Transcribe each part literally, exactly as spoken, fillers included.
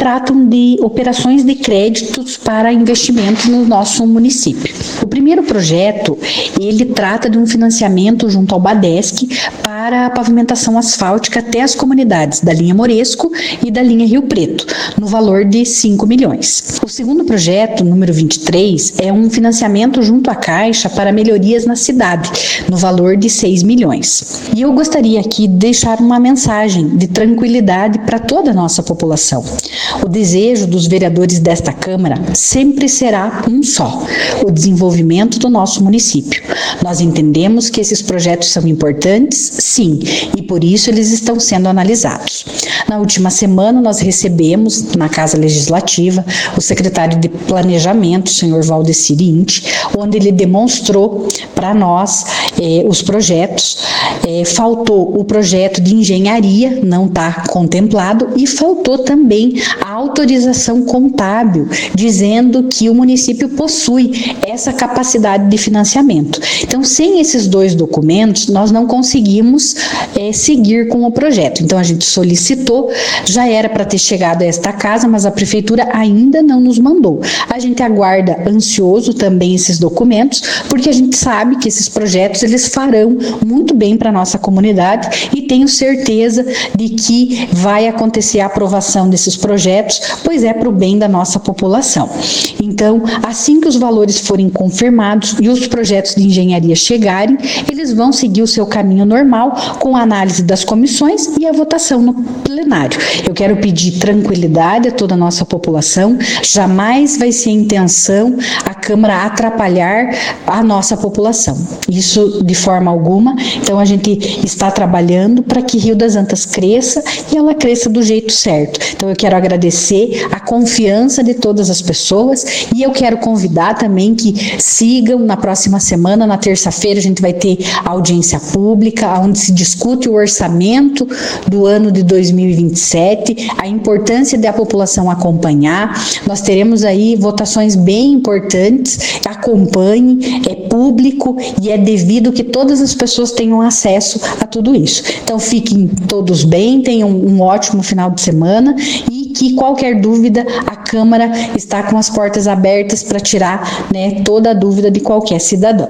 tratam de operações de créditos para investimento no nosso município. O primeiro projeto, ele trata de um financiamento junto ao Badesc para a pavimentação asfáltica até as comunidades da linha Moresco e da linha Rio Preto, no valor de cinco milhões. O segundo projeto, número vinte e três, é um financiamento junto à Caixa para melhorias na cidade, no valor de seis milhões. E eu gostaria aqui de deixar uma mensagem de tranquilidade para toda a nossa população. O desejo dos vereadores desta Câmara sempre será um só: o desenvolvimento do nosso município. Nós entendemos que esses projetos são importantes, sim, e por isso eles estão sendo analisados. Na última semana, nós recebemos na Casa Legislativa o secretário de Planejamento, o senhor Valdecir Inti, onde ele demonstrou para nós eh, os projetos. Eh, faltou o projeto de engenharia, não está contemplado, e faltou também a autorização contábil, dizendo que o município possui essa capacidade de financiamento. Então, sem esses dois documentos, nós não conseguimos é, seguir com o projeto. Então, a gente solicitou, já era para ter chegado a esta casa, mas a prefeitura ainda não nos mandou. A gente aguarda ansioso também esses documentos, porque a gente sabe que esses projetos, eles farão muito bem para a nossa comunidade, e tenho certeza de que vai acontecer a aprovação desses projetos, pois é para o bem da nossa população. Então, assim que os valores forem confirmados e os projetos de engenharia chegarem, eles vão seguir o seu caminho normal, com a análise das comissões e a votação no plenário. Eu quero pedir tranquilidade a toda a nossa população. Jamais vai ser a intenção a Câmara atrapalhar a nossa população. Isso de forma alguma. Então, a gente está trabalhando para que Rio das Antas cresça, e ela cresça do jeito certo. Então, eu quero agradecer a confiança de todas as pessoas, e eu quero convidar também que sigam na próxima semana, na terça-feira, a gente vai ter audiência pública, onde se discute o orçamento do ano de dois mil e vinte e sete, a importância da população acompanhar. Nós teremos aí votações bem importantes, acompanhe, é público e é devido que todas as pessoas tenham acesso a tudo isso. Então, fiquem todos bem, tenham um ótimo final de semana, e que qualquer dúvida, a Câmara está com as portas abertas para tirar, né, toda a dúvida de qualquer cidadão.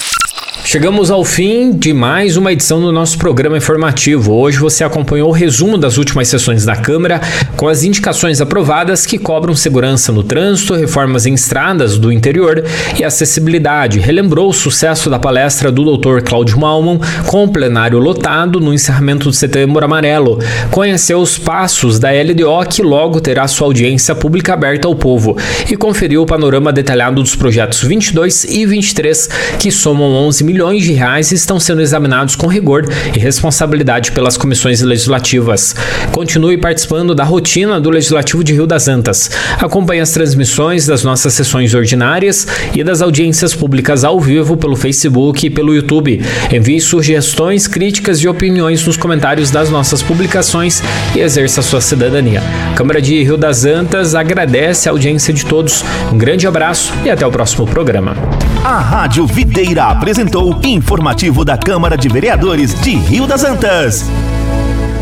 Chegamos ao fim de mais uma edição do nosso programa informativo. Hoje você acompanhou o resumo das últimas sessões da Câmara, com as indicações aprovadas que cobram segurança no trânsito, reformas em estradas do interior e acessibilidade. Relembrou o sucesso da palestra do doutor Cláudio Malman, com o plenário lotado no encerramento do Setembro Amarelo. Conheceu os passos da L D O, que logo terá sua audiência pública aberta ao povo, e conferiu o panorama detalhado dos projetos vinte e dois e vinte e três, que somam onze milhões de reais e estão sendo examinados com rigor e responsabilidade pelas comissões legislativas. Continue participando da rotina do Legislativo de Rio das Antas. Acompanhe as transmissões das nossas sessões ordinárias e das audiências públicas ao vivo pelo Facebook e pelo YouTube. Envie sugestões, críticas e opiniões nos comentários das nossas publicações e exerça sua cidadania. A Câmara de Rio das Antas agradece a audiência de todos. Um grande abraço e até o próximo programa. A Rádio Videira apresentou Informativo da Câmara de Vereadores de Rio das Antas.